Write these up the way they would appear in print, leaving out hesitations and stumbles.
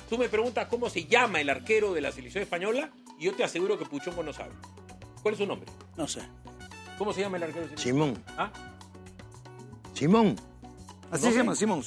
tú me preguntas cómo se llama el arquero de la selección española y yo te aseguro que Puchongo no sabe. ¿Cuál es su nombre? No sé. ¿Cómo se llama el arquero de la selección? Simón. ¿Ah? Simón. Así se llama, Simón.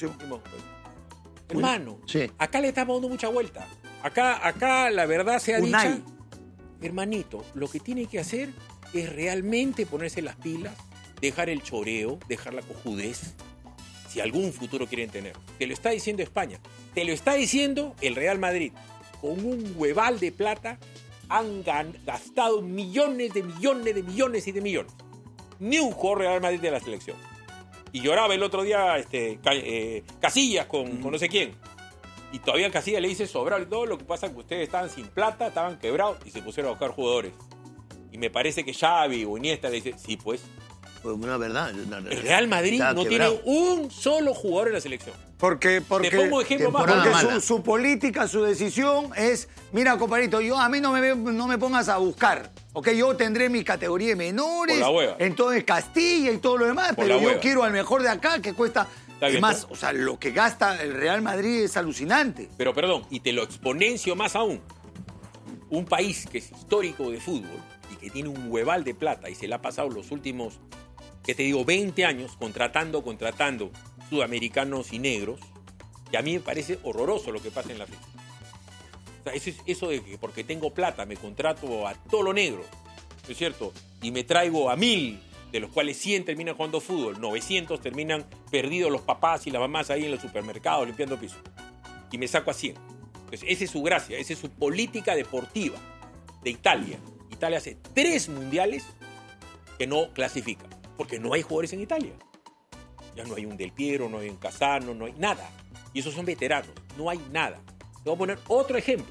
Hermano, Sí. acá le estamos dando mucha vuelta. Acá la verdad sea Unai. dicha. Hermanito, lo que tiene que hacer es realmente ponerse las pilas, dejar el choreo, dejar la cojudez, si algún futuro quieren tener. Te lo está diciendo España, te lo está diciendo el Real Madrid. Con un hueval de plata han gastado millones de millones y de millones. Ni un jugador Real Madrid de la selección. Y lloraba el otro día Casillas con no sé quién. Y todavía Casillas le dice sobrado y todo. Lo que pasa es que ustedes estaban sin plata, estaban quebrados y se pusieron a buscar jugadores. Y me parece que Xavi o Iniesta le dice, sí, pues. Pues una verdad. El Real Madrid no tiene un solo jugador en la selección. Porque Te pongo ejemplo más. temporada Porque mala. su política, su decisión es, mira, compadrito, a mí no me pongas a buscar, ¿ok? Yo tendré mi categoría de menores, Por la hueva. entonces Castilla y todo lo demás, Por pero la yo hueva. quiero al mejor de acá que cuesta... Está bien, más, ¿no? o sea, lo que gasta el Real Madrid es alucinante. Pero perdón, y te lo exponencio más aún. Un país que es histórico de fútbol y que tiene un hueval de plata y se le ha pasado los últimos, que te digo, 20 años contratando sudamericanos y negros, que a mí me parece horroroso lo que pasa en la FIFA. O sea, eso de que porque tengo plata me contrato a todo lo negro, ¿no es cierto? Y me traigo a 1000, de los cuales 100 terminan jugando fútbol, 900 terminan perdidos los papás y las mamás ahí en los supermercados limpiando pisos. Y me saco a 100. Entonces, esa es su gracia, esa es su política deportiva de Italia. Italia hace 3 mundiales que no clasifica, porque no hay jugadores en Italia. Ya no hay un Del Piero, no hay un Casano, no hay nada. Y esos son veteranos, no hay nada. Te voy a poner otro ejemplo.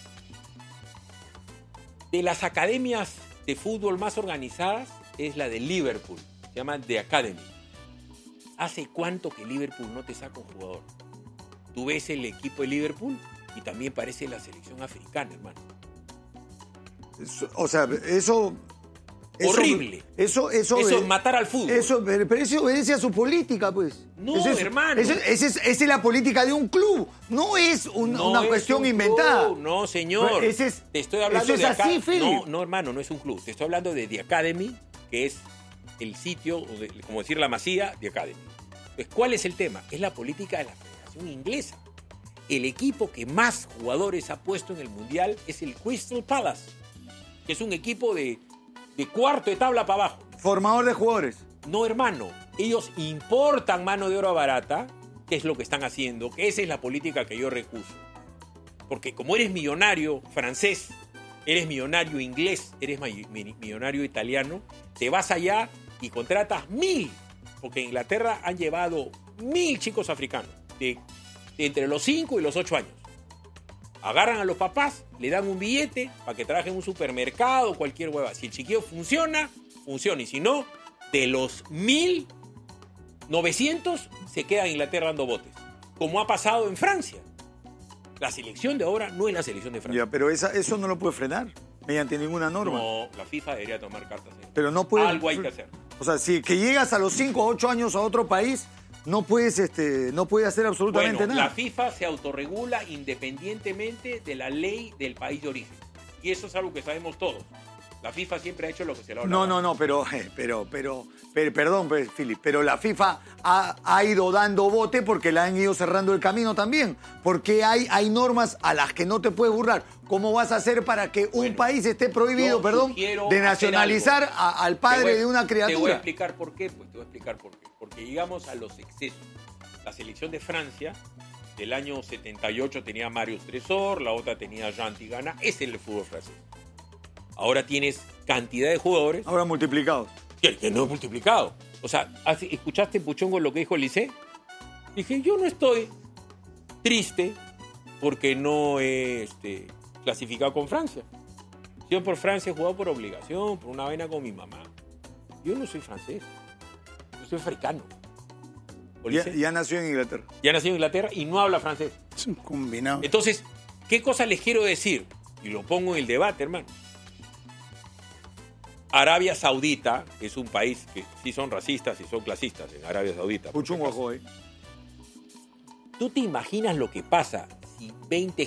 De las academias de fútbol más organizadas es la de Liverpool. Se llama The Academy. ¿Hace cuánto que Liverpool no te saca un jugador? Tú ves el equipo de Liverpool y también parece la selección africana, hermano. O sea, eso... Horrible. Eso es matar al fútbol. Pero eso obedece a su política, pues. No, Eso hermano. Esa es la política de un club. No es una es cuestión un inventada. club, no, señor. Te estoy hablando eso es de así, Philip. No, hermano, no es un club. Te estoy hablando de The Academy, que es el sitio, como decir la masía, The Academy. Entonces, ¿cuál es el tema? Es la política de la Federación Inglesa. El equipo que más jugadores ha puesto en el Mundial es el Crystal Palace, que es un equipo de cuarto de tabla para abajo. Formador de jugadores. No, hermano. Ellos importan mano de obra barata, que es lo que están haciendo, que esa es la política que yo recuso. Porque como eres millonario francés, eres millonario inglés, eres millonario italiano, te vas allá y contratas 1000. Porque en Inglaterra han llevado 1000 chicos africanos, de entre los 5 y los 8 años. Agarran a los papás, le dan un billete para que trabajen en un supermercado, cualquier hueva. Si el chiquillo funciona, funciona. Y si no, de los 1900 se queda en Inglaterra dando botes. Como ha pasado en Francia. La selección de ahora no es la selección de Francia. Ya, pero eso no lo puede frenar mediante ninguna norma. No, la FIFA debería tomar cartas ahí. Pero no puede. Algo hay que hacer. O sea, si que llegas a los 5 o 8 años a otro país, no puedes hacer absolutamente Bueno, nada. la FIFA se autorregula independientemente de la ley del país de origen. Y eso es algo que sabemos todos. La FIFA siempre ha hecho lo que se le ha dado. No, pero, perdón, pues, Philip, pero la FIFA ha ido dando bote porque le han ido cerrando el camino también. Porque hay normas a las que no te puedes burlar. ¿Cómo vas a hacer para que un país esté prohibido, de nacionalizar al padre de una criatura? Te voy a explicar por qué, Porque llegamos a los excesos. La selección de Francia del año 78 tenía a Marius Tresor, la otra tenía a Jean Tigana. Ese es el fútbol francés. Ahora tienes cantidad de jugadores. Ahora multiplicados. Que no es multiplicado. O sea, ¿escuchaste, Puchongo, lo que dijo el Licey? Dije, yo no estoy triste porque no he clasificado con Francia. Yo por Francia he jugado por obligación, por una vaina con mi mamá. Yo no soy francés. Yo soy africano. Ya nació en Inglaterra. Ya nació en Inglaterra y no habla francés. Es un combinado. Entonces, ¿qué cosa les quiero decir? Y lo pongo en el debate, hermano. Arabia Saudita, que es un país que sí son racistas y son clasistas en Arabia Saudita. Puchungo, joder. ¿Tú te imaginas lo que pasa si 20